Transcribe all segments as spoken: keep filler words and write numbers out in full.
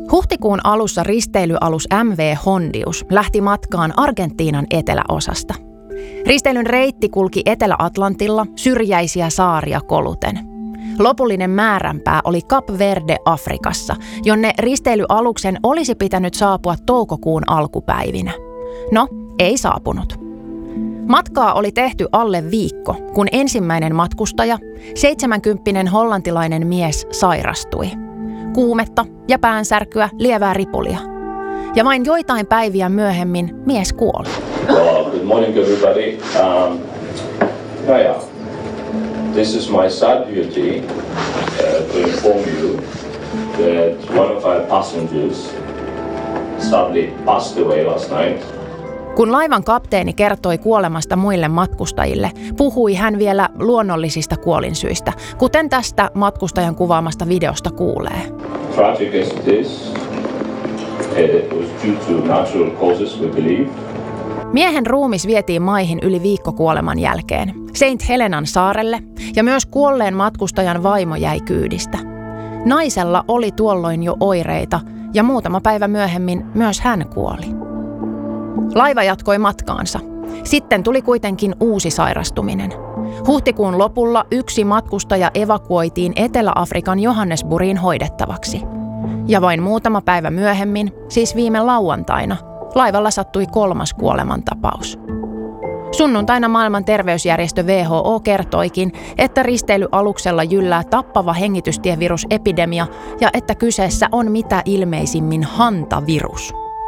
Huhtikuun alussa risteilyalus M V Hondius lähti matkaan Argentiinan eteläosasta. Risteilyn reitti kulki Etelä-Atlantilla syrjäisiä saaria koluten. Lopullinen määränpää oli Cap Verde Afrikassa, jonne risteilyaluksen olisi pitänyt saapua toukokuun alkupäivinä. No, ei saapunut. Matkaa oli tehty alle viikko, kun ensimmäinen matkustaja, seitsemänkymppinen hollantilainen mies, sairastui. Kuumetta ja päänsärkyä, lievää ripulia. Ja vain joitain päiviä myöhemmin mies kuoli. Well, good morning everybody. Um, yeah, yeah. This is my sad duty uh, to inform you that one of our passengers sadly passed away last night. Kun laivan kapteeni kertoi kuolemasta muille matkustajille, puhui hän vielä luonnollisista kuolinsyistä, kuten tästä matkustajan kuvaamasta videosta kuulee. Tragic as it is, it was due to natural causes, we believe. Miehen ruumis vietiin maihin yli viikko kuoleman jälkeen, Saint Helenan saarelle, ja myös kuolleen matkustajan vaimo jäi kyydistä. Naisella oli tuolloin jo oireita, ja muutama päivä myöhemmin myös hän kuoli. Laiva jatkoi matkaansa. Sitten tuli kuitenkin uusi sairastuminen. Huhtikuun lopulla yksi matkustaja evakuoitiin Etelä-Afrikan Johannesburgiin hoidettavaksi. Ja vain muutama päivä myöhemmin, siis viime lauantaina, laivalla sattui kolmas kuolemantapaus. Sunnuntaina maailman terveysjärjestö W H O kertoikin, että risteilyaluksella jyllää tappava hengitystievirusepidemia ja että kyseessä on mitä ilmeisimmin hantavirus.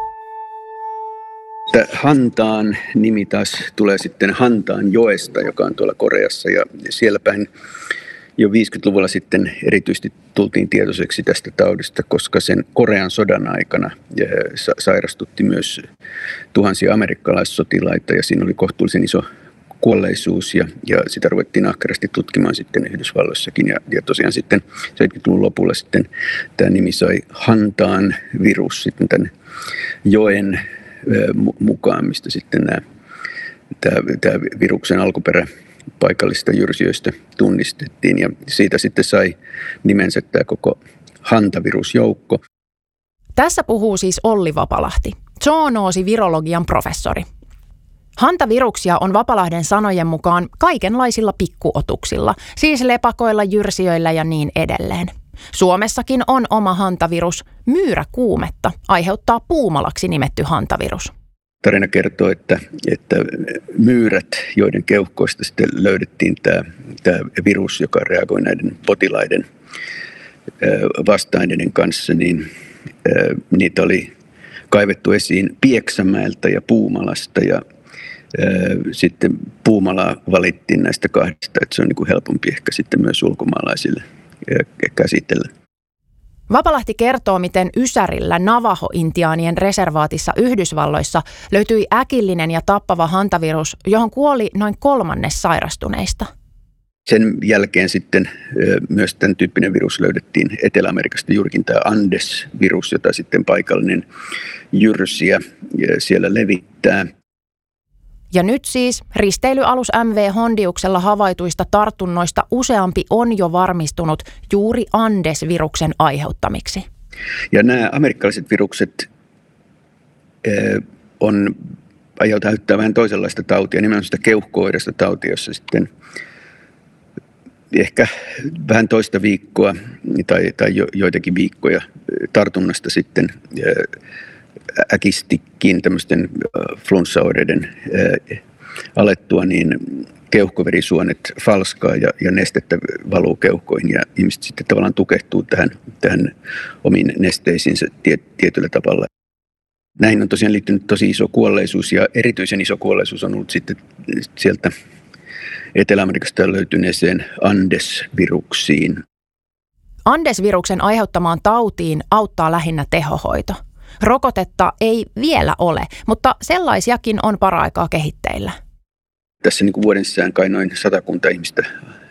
Hantaan nimi taas tulee sitten Hantaan joesta, joka on tuolla Koreassa, ja siellä päin jo viisikymmentäluvulla sitten erityisesti tultiin tietoiseksi tästä taudista, koska sen Korean sodan aikana sairastutti myös tuhansia amerikkalaissotilaita, ja siinä oli kohtuullisen iso kuolleisuus, ja, ja sitä ruvettiin ahkerasti tutkimaan sitten Yhdysvalloissakin, ja, ja tosiaan sitten seitsemänkymmentäluvun lopulla sitten tämä nimi sai Hantaan virus sitten tämän joen mukaan, mistä sitten nämä, tämä, tämä viruksen alkuperä paikallisista jyrsijöistä tunnistettiin, ja siitä sitten sai nimensä tämä koko hantavirusjoukko. Tässä puhuu siis Olli Vapalahti, zoonoosi-virologian professori. Hantaviruksia on Vapalahden sanojen mukaan kaikenlaisilla pikkuotuksilla, siis lepakoilla, jyrsijöillä ja niin edelleen. Suomessakin on oma hantavirus, myyräkuumetta aiheuttaa puumalaksi nimetty hantavirus. Tarina kertoo, että, että myyrät, joiden keuhkoista sitten löydettiin tämä, tämä virus, joka reagoi näiden potilaiden vasta-aineiden kanssa, niin niitä oli kaivettu esiin Pieksämäeltä ja Puumalasta, ja sitten Puumalaa valittiin näistä kahdesta, että se on niin kuin helpompi ehkä sitten myös ulkomaalaisille käsitellä. Vapalahti kertoo, miten Ysärillä Navajo-intiaanien reservaatissa Yhdysvalloissa löytyi äkillinen ja tappava hantavirus, johon kuoli noin kolmannes sairastuneista. Sen jälkeen sitten myös tämän tyyppinen virus löydettiin Etelä-Amerikasta, juurikin tämä Andes-virus, jota sitten paikallinen jyrsiä siellä levittää. Ja nyt siis risteilyalus M V Hondiuksella havaituista tartunnoista useampi on jo varmistunut juuri Andes-viruksen aiheuttamiksi. Ja nämä amerikkalaiset virukset eh, on aiheuttaa vähän toisenlaista tautia, nimenomaan sitä keuhko-oireista tautia, jossa sitten ehkä vähän toista viikkoa tai, tai jo, joitakin viikkoja tartunnasta sitten eh, äkistikin tämmöisten flunssaoireiden alettua, niin keuhkoverisuonet falskaa ja, ja nestettä valuu keuhkoihin, ja ihmiset sitten tavallaan tukehtuu tähän, tähän omiin nesteisiinsä tie, tietyllä tavalla. Näihin on tosiaan liittynyt tosi iso kuolleisuus, ja erityisen iso kuolleisuus on ollut sitten sieltä Etelä-Amerikasta löytyneeseen Andes-viruksiin. Andes-viruksen aiheuttamaan tautiin auttaa lähinnä tehohoito. Rokotetta ei vielä ole, mutta sellaisiakin on paraikaa kehitteillä. Tässä niin kuin vuoden sisään kai noin satakunta ihmistä